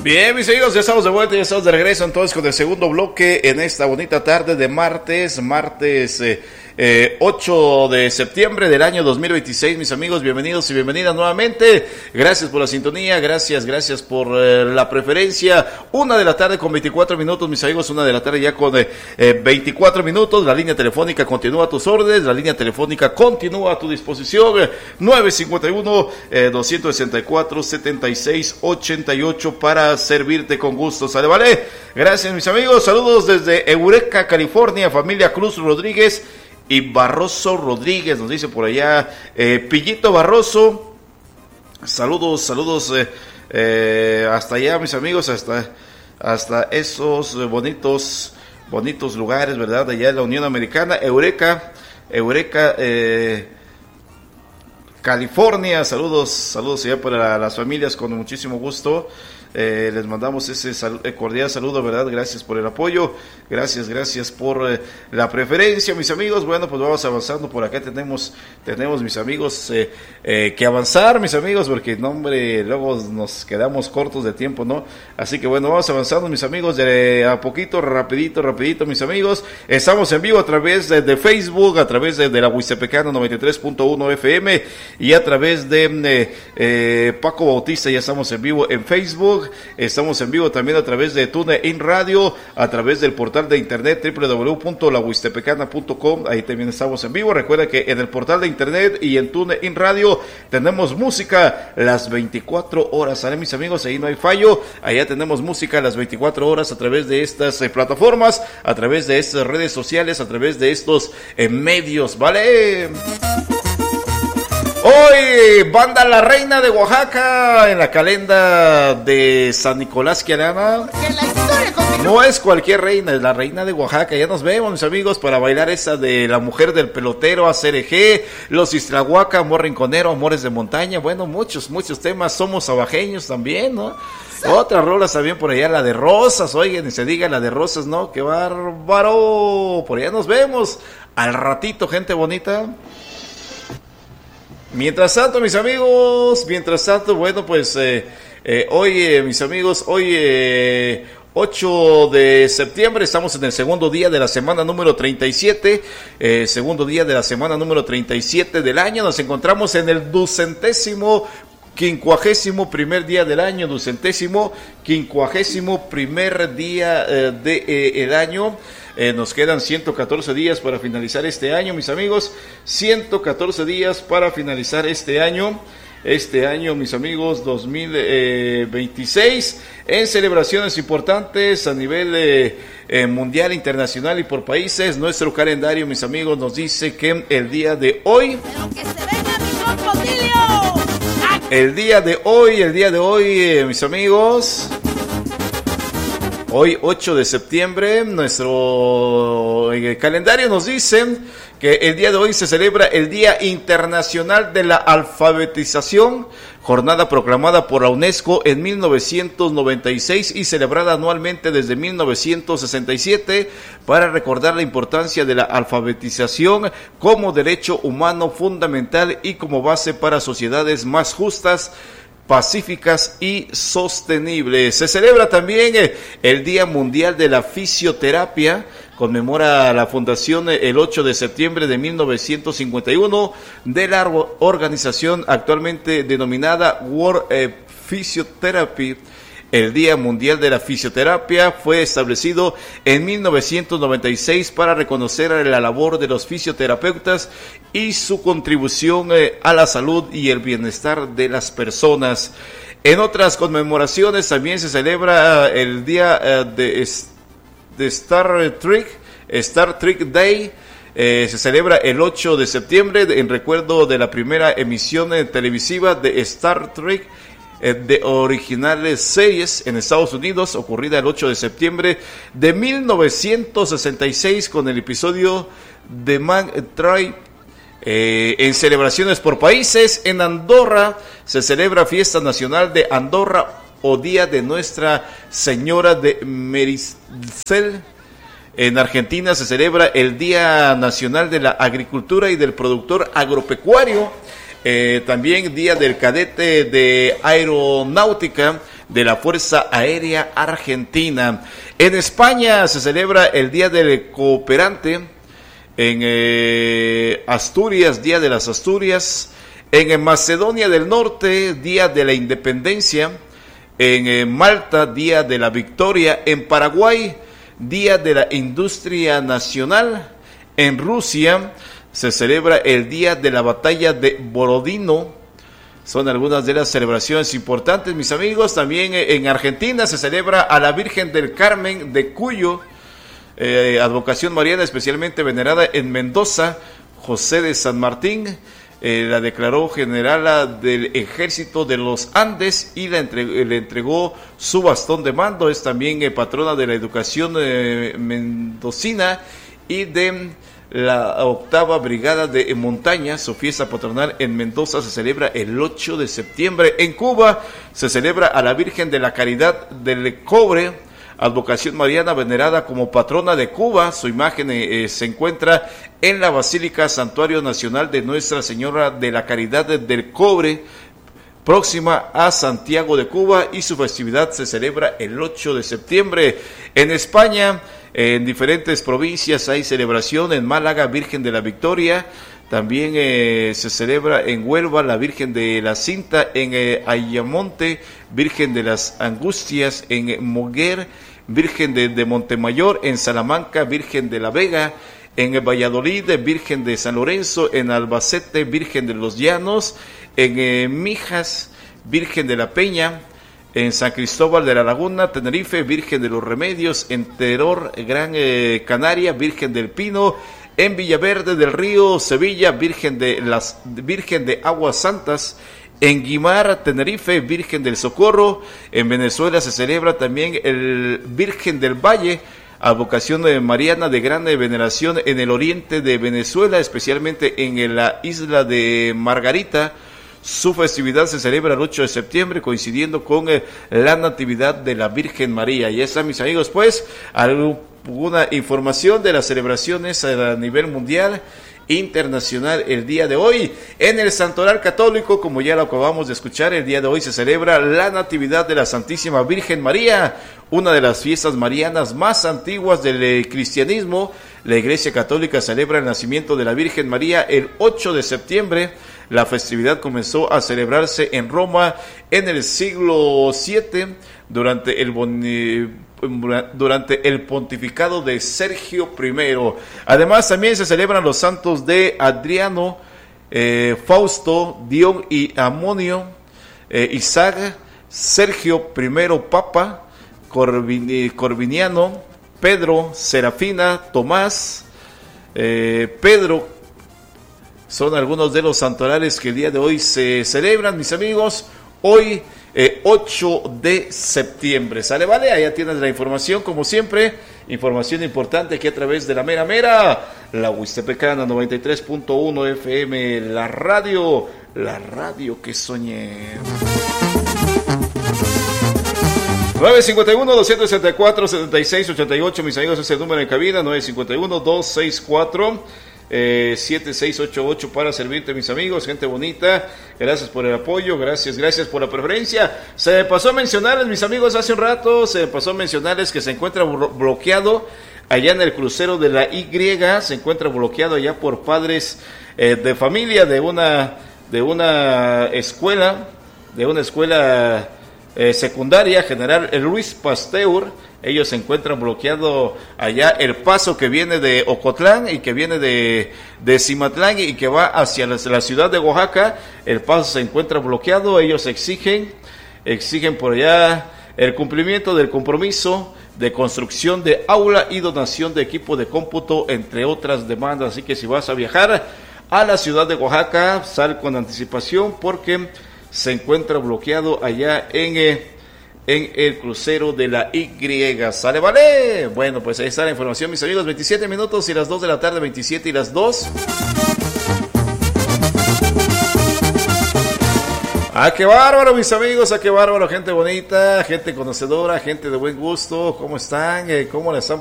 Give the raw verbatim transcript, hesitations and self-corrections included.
Bien, mis amigos, ya estamos de vuelta, ya estamos de regreso entonces con el segundo bloque en esta bonita tarde de martes, martes eh, eh, ocho de septiembre del año dos mil veintiséis, mis amigos, bienvenidos y bienvenidas nuevamente, gracias por la sintonía, gracias, gracias por eh, la preferencia, una de la tarde con veinticuatro minutos, mis amigos, una de la tarde ya con eh, eh, veinticuatro minutos, la línea telefónica continúa a tus órdenes, la línea telefónica continúa a tu disposición, eh, nueve cincuenta y uno, eh, doscientos sesenta y cuatro, setenta y seis, ochenta y ocho para servirte con gusto, ¿sale? Vale, gracias mis amigos, saludos desde Eureka, California, familia Cruz Rodríguez y Barroso Rodríguez, nos dice por allá eh, Pillito Barroso, saludos, saludos eh, eh, hasta allá mis amigos, hasta, hasta esos bonitos, bonitos lugares, ¿verdad? Allá en la Unión Americana, Eureka, Eureka, eh, California, saludos, saludos allá para las familias con muchísimo gusto. Eh, les mandamos ese sal- cordial saludo, ¿verdad? Gracias por el apoyo, gracias, gracias por eh, la preferencia, mis amigos. Bueno, pues vamos avanzando por acá, tenemos, tenemos mis amigos, eh, eh, que avanzar, mis amigos, porque no, hombre, luego nos quedamos cortos de tiempo, ¿no? Así que bueno, vamos avanzando, mis amigos, de a poquito, rapidito, rapidito, mis amigos. Estamos en vivo a través de, de Facebook, a través de, de la Huistepecana noventa y tres punto uno F M y a través de eh, eh, Paco Bautista, ya estamos en vivo en Facebook. Estamos en vivo también a través de TuneIn Radio, a través del portal de internet doble u doble u doble u punto la huistepecana punto com, ahí también estamos en vivo. Recuerda que en el portal de internet y en TuneIn Radio tenemos música las veinticuatro horas, ¿sale mis amigos? Ahí no hay fallo, allá tenemos música las veinticuatro horas a través de estas eh, plataformas, a través de estas redes sociales, a través de estos eh, medios, ¿vale? Hoy, banda La Reina de Oaxaca, en la calenda de San Nicolás Quiarana. No es cualquier reina, es la Reina de Oaxaca. Ya nos vemos, mis amigos, para bailar esa de La Mujer del Pelotero, A C R G, Los Istrahuaca, Amor Rinconero, Amores de Montaña. Bueno, muchos, muchos temas. Somos abajeños también, ¿no? Otras rolas también por allá, la de Rosas, oigan, y se diga la de Rosas, ¿no? ¡Qué bárbaro! Por allá nos vemos. Al ratito, gente bonita. Mientras tanto, mis amigos, mientras tanto, bueno, pues eh, eh, hoy, eh, mis amigos, hoy eh, ocho de septiembre, estamos en el segundo día de la semana número treinta y siete, eh, segundo día de la semana número treinta y siete del año, nos encontramos en el ducentésimo, quincuagésimo primer día del año, ducentésimo, quincuagésimo primer día eh, de eh, el año. Eh, nos quedan ciento catorce días para finalizar este año, mis amigos, ciento catorce días para finalizar este año, este año, mis amigos, dos mil veintiséis, en celebraciones importantes a nivel eh, eh, mundial, internacional y por países. Nuestro calendario, mis amigos, nos dice que el día de hoy, el día de hoy, el día de hoy, eh, mis amigos, hoy ocho de septiembre, nuestro eh, calendario nos dice que el día de hoy se celebra el Día Internacional de la Alfabetización, jornada proclamada por la UNESCO en mil novecientos noventa y seis y celebrada anualmente desde mil novecientos sesenta y siete para recordar la importancia de la alfabetización como derecho humano fundamental y como base para sociedades más justas, pacíficas y sostenibles. Se celebra también eh, el Día Mundial de la Fisioterapia, conmemora la fundación eh, el ocho de septiembre de mil novecientos cincuenta y uno de la organización actualmente denominada World eh, Physiotherapy. El Día Mundial de la Fisioterapia fue establecido en mil novecientos noventa y seis para reconocer la labor de los fisioterapeutas y su contribución eh, a la salud y el bienestar de las personas. En otras conmemoraciones también se celebra el Día eh, de, de Star Trek, Star Trek Day. Eh, se celebra el ocho de septiembre en recuerdo de la primera emisión eh, televisiva de Star Trek de originales series en Estados Unidos, ocurrida el ocho de septiembre de mil novecientos sesenta y seis con el episodio The Man Tribe. Eh, en celebraciones por países, en Andorra se celebra Fiesta Nacional de Andorra o Día de Nuestra Señora de Mericel. En Argentina se celebra el Día Nacional de la Agricultura y del Productor Agropecuario. Eh, también Día del Cadete de Aeronáutica, de la Fuerza Aérea Argentina. En España se celebra el Día del Cooperante. En eh, Asturias, Día de las Asturias. En Macedonia del Norte, Día de la Independencia. En eh, Malta, Día de la Victoria. En Paraguay, Día de la Industria Nacional. En Rusia se celebra el Día de la Batalla de Borodino. Son algunas de las celebraciones importantes, mis amigos. También eh, en Argentina se celebra a la Virgen del Carmen de Cuyo. Eh, advocación mariana especialmente venerada en Mendoza, José de San Martín, eh, la declaró generala del Ejército de los Andes y la entre, le entregó su bastón de mando. Es también eh, patrona de la educación eh, mendocina y de la octava brigada de montaña. Su fiesta patronal en Mendoza se celebra el ocho de septiembre. En Cuba se celebra a la Virgen de la Caridad del Cobre, advocación mariana venerada como patrona de Cuba. Su imagen eh, se encuentra en la Basílica Santuario Nacional de Nuestra Señora de la Caridad del Cobre, próxima a Santiago de Cuba, y su festividad se celebra el ocho de septiembre. En España, en diferentes provincias hay celebración. En Málaga, Virgen de la Victoria. También eh, se celebra en Huelva la Virgen de la Cinta. En eh, Ayamonte, Virgen de las Angustias. En eh, Moguer, Virgen de, de Montemayor. En Salamanca, Virgen de la Vega. En eh, Valladolid, Virgen de San Lorenzo. En Albacete, Virgen de los Llanos. En eh, Mijas, Virgen de la Peña. En San Cristóbal de la Laguna, Tenerife, Virgen de los Remedios. En Teror, Gran eh, Canaria, Virgen del Pino. En Villaverde del Río, Sevilla, Virgen de las Virgen de Aguas Santas. En Guimar, Tenerife, Virgen del Socorro. En Venezuela se celebra también el Virgen del Valle, advocación de mariana de gran veneración en el oriente de Venezuela, especialmente en la isla de Margarita. Su festividad se celebra el ocho de septiembre, coincidiendo con eh, la Natividad de la Virgen María. Y está, mis amigos, pues, alguna información de las celebraciones a nivel mundial, internacional, el día de hoy. En el Santoral Católico, como ya lo acabamos de escuchar, el día de hoy se celebra la Natividad de la Santísima Virgen María, una de las fiestas marianas más antiguas del eh, cristianismo. La Iglesia Católica celebra el nacimiento de la Virgen María el ocho de septiembre. La festividad comenzó a celebrarse en Roma en el siglo siete durante el, boni, durante el pontificado de Sergio primero. Además, también se celebran los santos de Adriano, eh, Fausto, Dion y Amonio, eh, Isaac, Sergio primero Papa, Corvin, Corviniano, Pedro, Serafina, Tomás, eh, Pedro. Son algunos de los santorales que el día de hoy se celebran, mis amigos. Hoy, eh, ocho de septiembre. ¿Sale, vale? Allá tienes la información, como siempre. Información importante aquí a través de la mera mera. La Huistepecana noventa y tres punto uno F M. La radio. La radio que soñé. nueve cinco uno, dos seis cuatro, siete seis ocho ocho. Mis amigos, ese es el número en cabina. nueve cinco uno, dos seis cuatro, siete seis ocho ocho para servirte, mis amigos, gente bonita. Gracias por el apoyo, gracias, gracias por la preferencia. Se me pasó a mencionarles, mis amigos, hace un rato, se me pasó a mencionarles que se encuentra bloqueado allá en el crucero de la Y, se encuentra bloqueado allá por padres eh, de familia de una, de una escuela, de una escuela eh, secundaria, General Luis Pasteur. Ellos se encuentran bloqueado allá el paso que viene de Ocotlán y que viene de, de Cimatlán y que va hacia la, la ciudad de Oaxaca. El paso se encuentra bloqueado. Ellos exigen, exigen por allá el cumplimiento del compromiso de construcción de aula y donación de equipo de cómputo, entre otras demandas. Así que si vas a viajar a la ciudad de Oaxaca, sal con anticipación porque se encuentra bloqueado allá en... Eh, en el crucero de la Y. ¿Sale, vale? Bueno, pues ahí está la información, mis amigos. veintisiete minutos y las dos de la tarde, veintisiete y las dos. ¡Ah, qué bárbaro, mis amigos! ¡Ah, qué bárbaro! Gente bonita, gente conocedora, gente de buen gusto. ¿Cómo están? ¿Cómo la están